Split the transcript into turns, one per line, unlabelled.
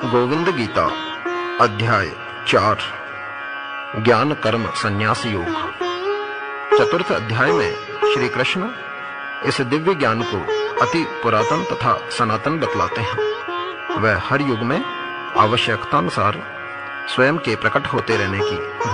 गोविंद गीता अध्याय 4 ज्ञान कर्म संन्यास योग। चतुर्थ अध्याय में श्री कृष्ण इस दिव्य ज्ञान को अति पुरातन तथा सनातन बतलाते हैं। वह हर युग में आवश्यकतानुसार स्वयं के प्रकट होते रहने की